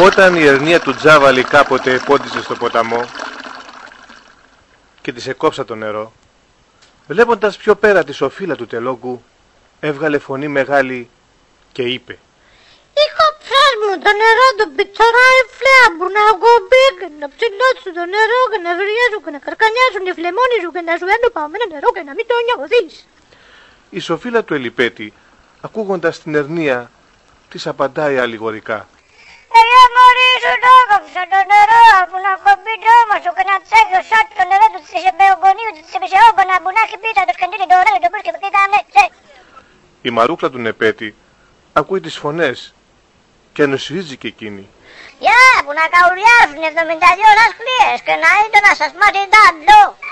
Όταν η ερνία του Τζάβαλη κάποτε πόντιζε στο ποταμό και της εκόψα το νερό, βλέποντας πιο πέρα τη σοφίλα του τελόγκου, έβγαλε φωνή μεγάλη και είπε: «Είχα μου το νερό του πιτσοράει φλέαμπου να κομπήκε, να ψηλώσουν το νερό και να βριάζουν και να καρκανιάζουν οι φλεμόνοι σου και να σου έρνουν παμένο νερό και να μην το νιώθεις». Η σοφίλα του Ελιπέτη, ακούγοντας την ερνία, της απαντάει αλληγορικά: «Εγώ μωρί σου το έκοψα το νερό που να κομπεί το ώμα σου και να τσέχει ο σάτ το νερό του της εμπεογονίου του της επισεόγκονα που να έχει πίτα το σκεντήρι το ωραίο το πούς και πήκαμε τσε». Η μαρούκλα του Νεπέτη ακούει τις φωνές και νοσηρίζει και εκείνη: «Για που να καουριάσουν 72 ώρες κλίες και να είναι να σας μάθει τάντο».